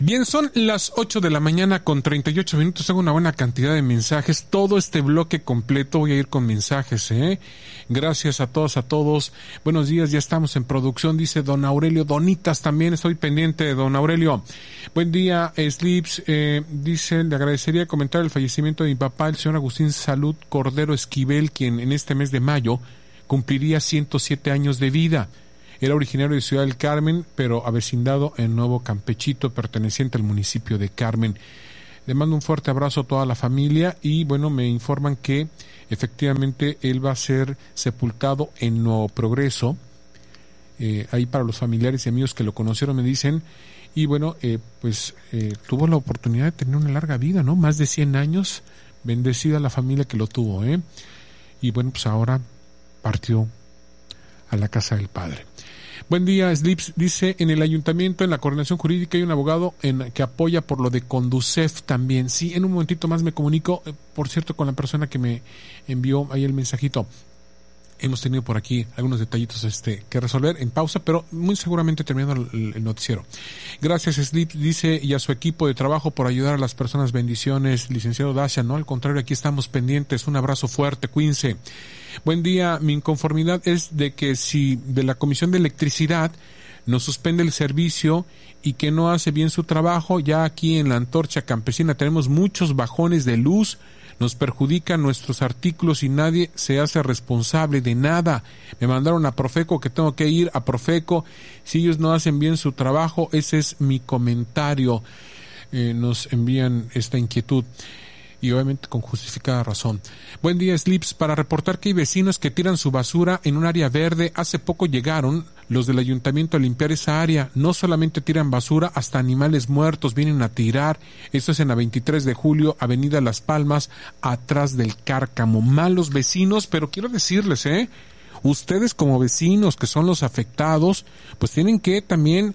Bien, son las 8 de la mañana con 38 minutos. Tengo una buena cantidad de mensajes. Todo este bloque completo voy a ir con mensajes, Gracias a todas, a todos. Buenos días, ya estamos en producción, dice don Aurelio. Donitas también, estoy pendiente de don Aurelio. Buen día, Slips. Dice, le agradecería comentar el fallecimiento de mi papá, el señor Agustín Salud Cordero Esquivel, quien en este mes de mayo cumpliría 107 años de vida. Era originario de Ciudad del Carmen, pero avecindado en Nuevo Campechito, perteneciente al municipio de Carmen. Le mando un fuerte abrazo a toda la familia y, bueno, me informan que efectivamente él va a ser sepultado en Nuevo Progreso. Ahí para los familiares y amigos que lo conocieron me dicen, y bueno, tuvo la oportunidad de tener una larga vida, ¿no? Más de 100 años, bendecida la familia que lo tuvo, Y bueno, pues ahora partió a la casa del Padre. Buen día, Slips. Dice, en el ayuntamiento, en la coordinación jurídica, hay un abogado que apoya por lo de Conducef también. Sí, en un momentito más me comunico, por cierto, con la persona que me envió ahí el mensajito. Hemos tenido por aquí algunos detallitos que resolver en pausa, pero muy seguramente terminando el noticiero. Gracias, Slips, dice, y a su equipo de trabajo por ayudar a las personas. Bendiciones, licenciado Dacia. No, al contrario, aquí estamos pendientes. Un abrazo fuerte, cuídense. Buen día, mi inconformidad es de que si de la Comisión de Electricidad nos suspende el servicio y que no hace bien su trabajo, ya aquí en la Antorcha Campesina tenemos muchos bajones de luz, nos perjudican nuestros artículos y nadie se hace responsable de nada. Me mandaron a Profeco que tengo que ir a Profeco si ellos no hacen bien su trabajo. Ese es mi comentario. Nos envían esta inquietud y obviamente con justificada razón. Buen día, Slips, para reportar que hay vecinos que tiran su basura en un área verde. Hace poco llegaron los del ayuntamiento a limpiar esa área. No solamente tiran basura, hasta animales muertos vienen a tirar. Esto es en la 23 de julio, Avenida Las Palmas, atrás del Cárcamo. Malos vecinos, pero quiero decirles, ustedes como vecinos que son los afectados, pues tienen que también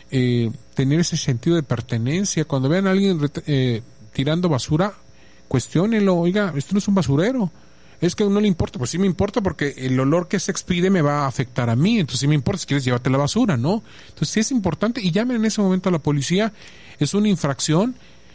tener ese sentido de pertenencia. Cuando vean a alguien tirando basura, cuestiónenlo. Oiga, esto no es un basurero. Es que no le importa. Pues sí me importa, porque el olor que se expide me va a afectar a mí. Entonces sí me importa. Si quieres, llévate la basura, ¿no? Entonces sí es importante, y llamen en ese momento a la policía. Es una infracción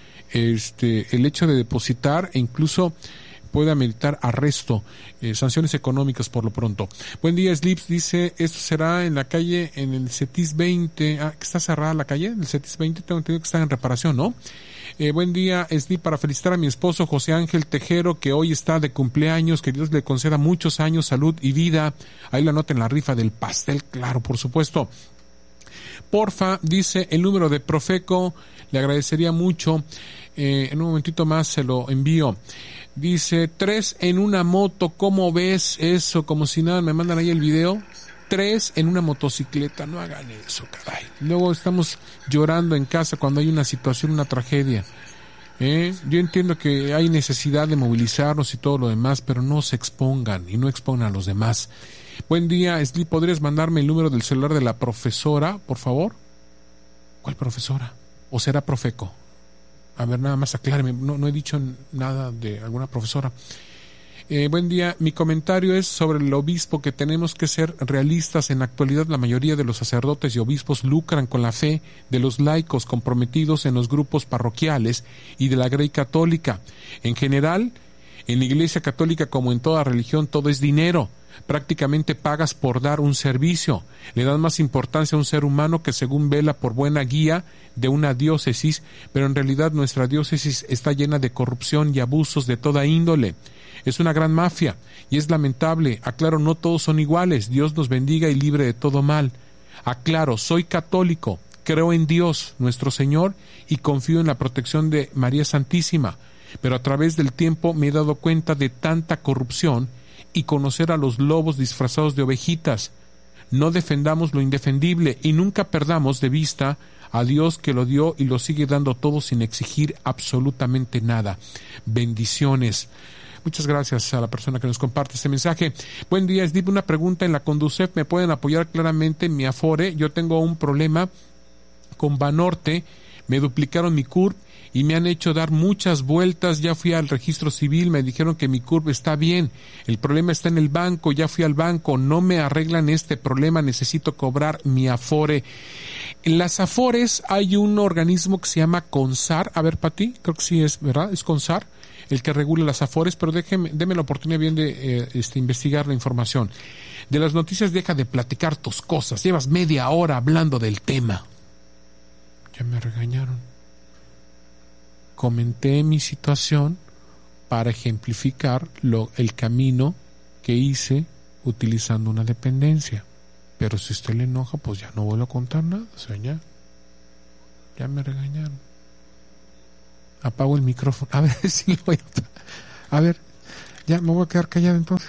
el hecho de depositar, e incluso puede ameritar arresto, sanciones económicas por lo pronto. Buen día, Slips, dice, esto será en la calle, en el CETIS 20, que está cerrada la calle, en el CETIS 20, tengo entendido que está en reparación, ¿no? Buen día, Slips, para felicitar a mi esposo José Ángel Tejero, que hoy está de cumpleaños, que Dios le conceda muchos años, salud y vida. Ahí la nota en la rifa del pastel, claro, por supuesto. Porfa, dice, el número de Profeco, le agradecería mucho. En un momentito más se lo envío. Dice, 3 en una moto, ¿cómo ves eso? Como si nada, me mandan ahí el video. 3 en una motocicleta, no hagan eso, caray. Luego estamos llorando en casa cuando hay una situación, una tragedia. Yo entiendo que hay necesidad de movilizarnos y todo lo demás, pero no se expongan y no expongan a los demás. Buen día, Sli, ¿podrías mandarme el número del celular de la profesora, por favor? ¿Cuál profesora? ¿O será Profeco? A ver, nada más acláreme, no he dicho nada de alguna profesora. Buen día, mi comentario es sobre el obispo, que tenemos que ser realistas. En la actualidad la mayoría de los sacerdotes y obispos lucran con la fe de los laicos comprometidos en los grupos parroquiales y de la Grey Católica. En general, en la Iglesia Católica, como en toda religión, todo es dinero. Prácticamente pagas por dar un servicio. Le dan más importancia a un ser humano que según vela por buena guía de una diócesis, pero en realidad nuestra diócesis está llena de corrupción y abusos de toda índole. Es una gran mafia y es lamentable. Aclaro, no todos son iguales. Dios nos bendiga y libre de todo mal. Aclaro, soy católico, creo en Dios, nuestro Señor, y confío en la protección de María Santísima, pero a través del tiempo me he dado cuenta de tanta corrupción y conocer a los lobos disfrazados de ovejitas. No defendamos lo indefendible y nunca perdamos de vista a Dios, que lo dio y lo sigue dando todo sin exigir absolutamente nada. Bendiciones. Muchas gracias a la persona que nos comparte este mensaje. Buen día, Sdip, una pregunta en la Conducef. ¿Me pueden apoyar claramente en mi Afore? Yo tengo un problema con Banorte, me duplicaron mi CURP y me han hecho dar muchas vueltas. Ya fui al registro civil, me dijeron que mi CURP está bien, el problema está en el banco, ya fui al banco, no me arreglan este problema, necesito cobrar mi Afore. En las Afores hay un organismo que se llama CONSAR, a ver, Pati, creo que sí es, ¿verdad? Es CONSAR el que regula las Afores, pero déme la oportunidad bien de investigar la información. De las noticias deja de platicar tus cosas, llevas media hora hablando del tema. Ya me regañaron. Comenté mi situación para ejemplificar el camino que hice utilizando una dependencia. Pero si usted le enoja, pues ya no vuelvo a contar nada, o sea, ya me regañaron. Apago el micrófono. A ver si lo voy a... A ver, ya me voy a quedar callado entonces.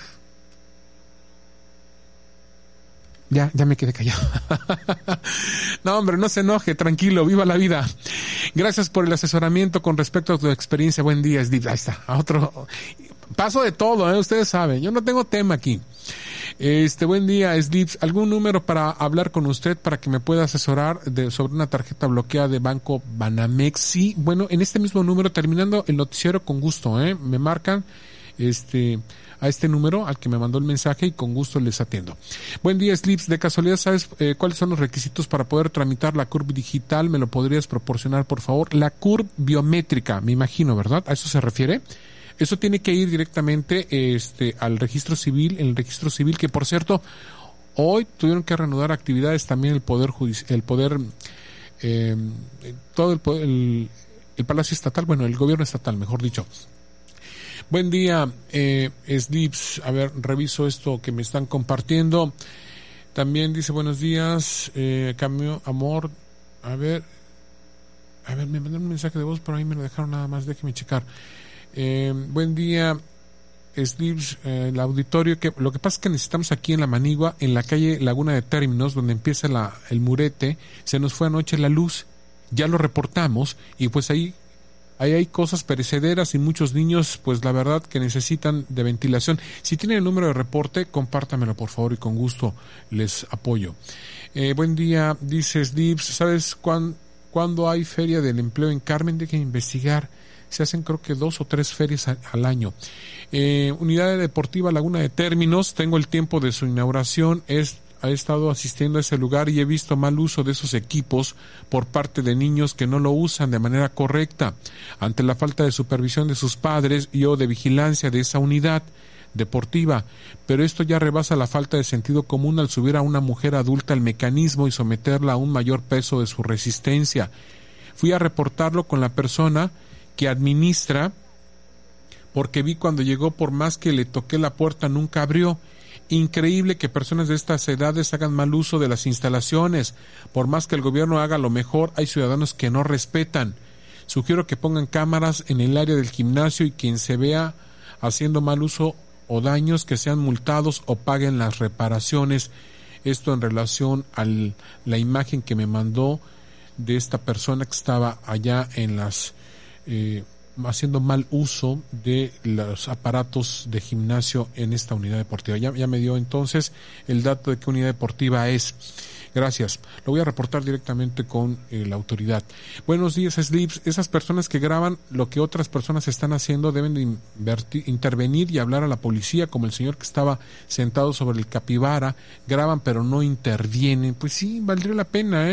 Ya me quedé callado. No, hombre, no se enoje, tranquilo, viva la vida. Gracias por el asesoramiento con respecto a tu experiencia. Buen día, Steve. Ahí está, a otro. Paso de todo, ustedes saben. Yo no tengo tema aquí. Buen día, Slips. ¿Algún número para hablar con usted para que me pueda asesorar sobre una tarjeta bloqueada de Banco Banamex? Sí, bueno, en este mismo número, terminando el noticiero, con gusto, me marcan a este número al que me mandó el mensaje y con gusto les atiendo. Buen día, Slips. De casualidad, ¿sabes cuáles son los requisitos para poder tramitar la CURP digital? ¿Me lo podrías proporcionar, por favor? La CURP biométrica, me imagino, ¿verdad? ¿A eso se refiere? Eso tiene que ir directamente al registro civil, en el registro civil, que por cierto, hoy tuvieron que reanudar actividades también el Poder Judicial, el Palacio Estatal, bueno, el Gobierno Estatal, mejor dicho. Buen día, Slips. A ver, reviso esto que me están compartiendo. También dice, buenos días, cambio, amor. A ver, me mandaron un mensaje de voz, pero ahí me lo dejaron nada más, déjeme checar. Buen día, Slips, el auditorio. Lo que pasa es que necesitamos aquí en La Manigua, en la calle Laguna de Términos, donde empieza el murete, se nos fue anoche la luz, ya lo reportamos, y pues ahí hay cosas perecederas y muchos niños, pues la verdad que necesitan de ventilación. Si tienen el número de reporte, compártamelo por favor y con gusto les apoyo. Buen día, dice Slips, ¿sabes cuándo hay feria del empleo en Carmen? Dejen investigar. Se hacen creo que 2 o 3 ferias al año. Unidad Deportiva Laguna de Términos, tengo el tiempo de su inauguración, he estado asistiendo a ese lugar y he visto mal uso de esos equipos por parte de niños que no lo usan de manera correcta, ante la falta de supervisión de sus padres y o de vigilancia de esa unidad deportiva, pero esto ya rebasa la falta de sentido común al subir a una mujer adulta al mecanismo y someterla a un mayor peso de su resistencia. Fui a reportarlo con la persona que administra, porque vi cuando llegó, por más que le toqué la puerta, nunca abrió. Increíble que personas de estas edades hagan mal uso de las instalaciones. Por más que el gobierno haga lo mejor, hay ciudadanos que no respetan. Sugiero que pongan cámaras en el área del gimnasio y quien se vea haciendo mal uso o daños, que sean multados o paguen las reparaciones. Esto en relación a la imagen que me mandó de esta persona que estaba allá en haciendo mal uso de los aparatos de gimnasio en esta unidad deportiva. Ya me dio entonces el dato de qué unidad deportiva es. Gracias. Lo voy a reportar directamente con la autoridad. Buenos días, Slips. Esas personas que graban lo que otras personas están haciendo deben de intervenir y hablar a la policía, como el señor que estaba sentado sobre el capibara. Graban pero no intervienen. Pues sí, valdría la pena,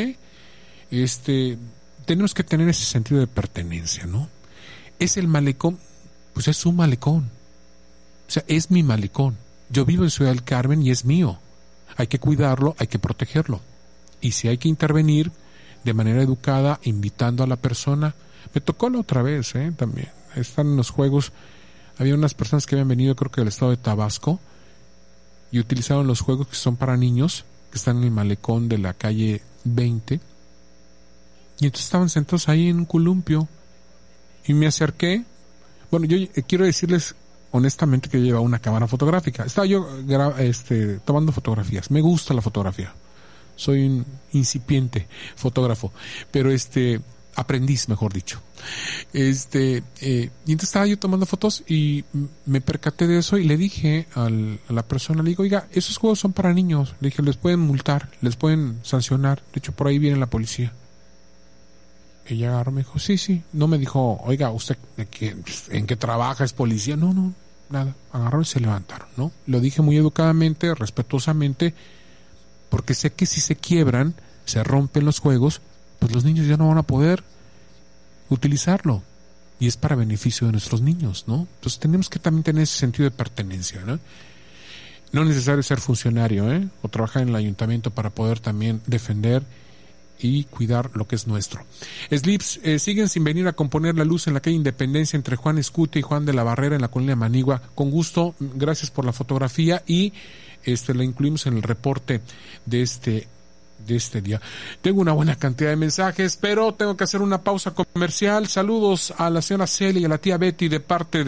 tenemos que tener ese sentido de pertenencia, ¿no? Es el malecón, pues es su malecón. O sea, es mi malecón. Yo vivo en Ciudad del Carmen y es mío. Hay que cuidarlo, hay que protegerlo. Y si hay que intervenir de manera educada, invitando a la persona. Me tocó la otra vez, también. Están en los juegos. Había unas personas que habían venido, creo que del estado de Tabasco, y utilizaron los juegos que son para niños, que están en el malecón de la calle 20. Y entonces estaban sentados ahí en un columpio. Y me acerqué. Bueno, yo quiero decirles honestamente que yo llevaba una cámara fotográfica. Estaba yo tomando fotografías. Me gusta la fotografía. Soy un incipiente fotógrafo. Pero aprendiz, mejor dicho. Y entonces estaba yo tomando fotos y me percaté de eso y le dije a la persona, le digo, oiga, esos juegos son para niños. Le dije, les pueden multar, les pueden sancionar. De hecho, por ahí viene la policía. Ella agarró, me dijo, sí. No me dijo, oiga, ¿usted en qué trabaja? ¿Es policía? No, nada. Agarraron y se levantaron, ¿no? Lo dije muy educadamente, respetuosamente, porque sé que si se quiebran, se rompen los juegos, pues los niños ya no van a poder utilizarlo. Y es para beneficio de nuestros niños, ¿no? Entonces tenemos que también tener ese sentido de pertenencia, ¿no? No es necesario ser funcionario, o trabajar en el ayuntamiento para poder también defender y cuidar lo que es nuestro. Slips, siguen sin venir a componer la luz en la calle Independencia entre Juan Escutia y Juan de la Barrera en la colonia Manigua. Con gusto, gracias por la fotografía y la incluimos en el reporte de este día. Tengo una buena cantidad de mensajes, pero tengo que hacer una pausa comercial. Saludos a la señora Celia y a la tía Betty de parte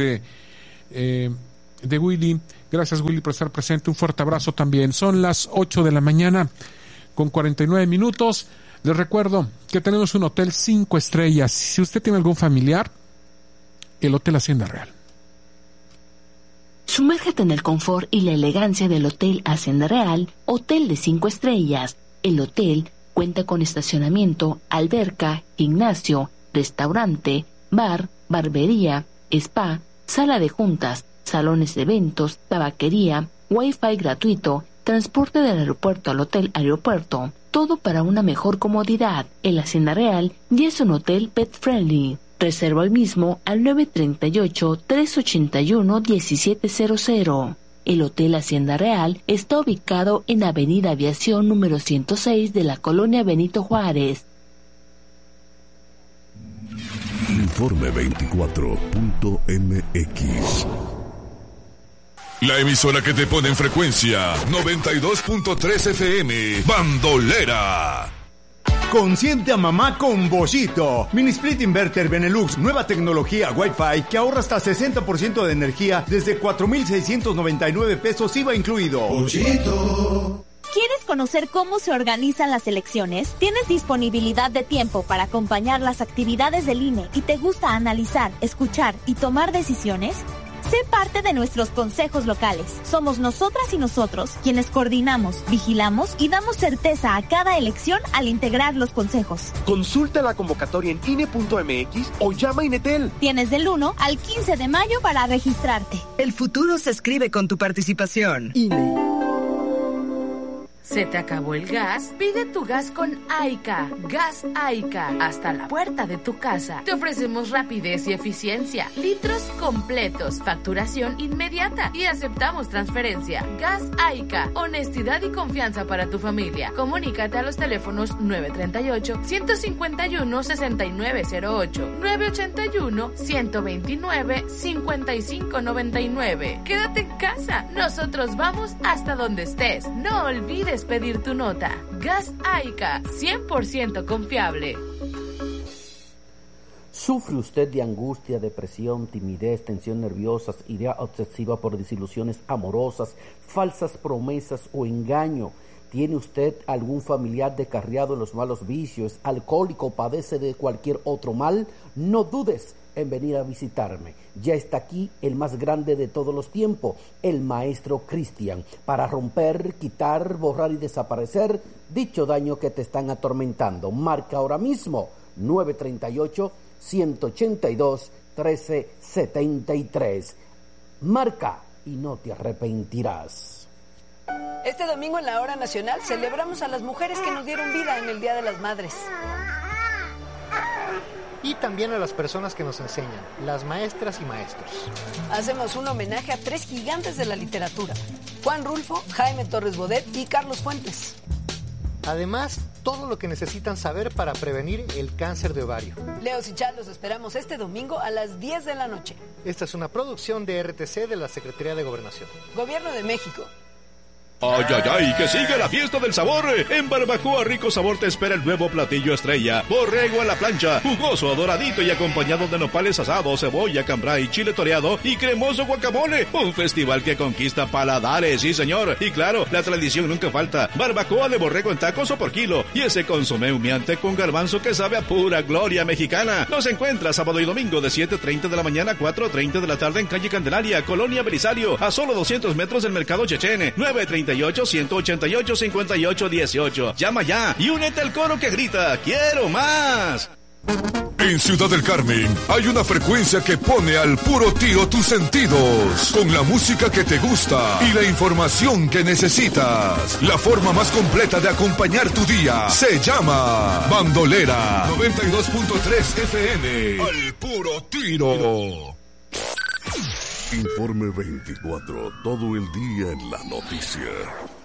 de Willy. Gracias, Willy, por estar presente. Un fuerte abrazo también. Son las 8 de la mañana con 49 minutos. Les recuerdo que tenemos un hotel 5 estrellas. Si usted tiene algún familiar, el Hotel Hacienda Real. Sumérgete en el confort y la elegancia del Hotel Hacienda Real, hotel de 5 estrellas. El hotel cuenta con estacionamiento, alberca, gimnasio, restaurante, bar, barbería, spa, sala de juntas, salones de eventos, tabaquería, wifi gratuito, transporte del aeropuerto al hotel aeropuerto, todo para una mejor comodidad. El Hacienda Real ya es un hotel pet friendly. Reserva el mismo al 938-381-1700. El Hotel Hacienda Real está ubicado en Avenida Aviación número 106 de la colonia Benito Juárez. Informe 24.mx. La emisora que te pone en frecuencia 92.3 FM, Bandolera. Consiente a mamá con Boschito. Mini Split Inverter Benelux, nueva tecnología Wi-Fi que ahorra hasta 60% de energía desde 4,699 pesos IVA incluido. Boschito. ¿Quieres conocer cómo se organizan las elecciones? ¿Tienes disponibilidad de tiempo para acompañar las actividades del INE y te gusta analizar, escuchar y tomar decisiones? Sé parte de nuestros consejos locales. Somos nosotras y nosotros quienes coordinamos, vigilamos y damos certeza a cada elección al integrar los consejos. Consulta la convocatoria en INE.mx o llama a Inetel. Tienes del 1 al 15 de mayo para registrarte. El futuro se escribe con tu participación. INE. ¿Se te acabó el gas? Pide tu gas con Aica. Gas Aica. Hasta la puerta de tu casa. Te ofrecemos rapidez y eficiencia. Litros completos. Facturación inmediata. Y aceptamos transferencia. Gas Aica. Honestidad y confianza para tu familia. Comunícate a los teléfonos 938-151-6908. 981-129-5599. Quédate en casa. Nosotros vamos hasta donde estés. No olvides pedir tu nota. Gas Aica, 100% confiable. ¿Sufre usted de angustia, depresión, timidez, tensión nerviosa, idea obsesiva por desilusiones amorosas, falsas promesas o engaño? ¿Tiene usted algún familiar descarriado en los malos vicios, alcohólico, padece de cualquier otro mal? No dudes en venir a visitarme. Ya está aquí el más grande de todos los tiempos, el maestro Cristian, para romper, quitar, borrar y desaparecer dicho daño que te están atormentando. Marca ahora mismo 938-182-1373. Marca y no te arrepentirás. Este domingo en la Hora Nacional celebramos a las mujeres que nos dieron vida en el Día de las Madres. Y también a las personas que nos enseñan, las maestras y maestros. Hacemos un homenaje a 3 gigantes de la literatura: Juan Rulfo, Jaime Torres Bodet y Carlos Fuentes. Además, todo lo que necesitan saber para prevenir el cáncer de ovario. Leos y Chad los esperamos este domingo a las 10 de la noche. Esta es una producción de RTC de la Secretaría de Gobernación. Gobierno de México. ¡Ay, ay, ay! ¡Que siga la fiesta del sabor! En Barbacoa Rico Sabor te espera el nuevo platillo estrella. Borrego a la plancha, jugoso, doradito y acompañado de nopales asados, cebolla, cambray, chile toreado y cremoso guacamole. Un festival que conquista paladares, sí señor. Y claro, la tradición nunca falta. Barbacoa de borrego en tacos o por kilo. Y ese consomé humeante con garbanzo que sabe a pura gloria mexicana. Nos encuentra sábado y domingo de 7:30 de la mañana a 4:30 de la tarde en calle Candelaria, Colonia Belisario, a solo 200 metros del Mercado Chechene. 938-188-5818. Llama ya y únete al coro que grita: ¡Quiero más! En Ciudad del Carmen hay una frecuencia que pone al puro tiro tus sentidos, con la música que te gusta y la información que necesitas. La forma más completa de acompañar tu día se llama Bandolera 92.3 FM. Al puro tiro. Informe 24, todo el día en la noticia.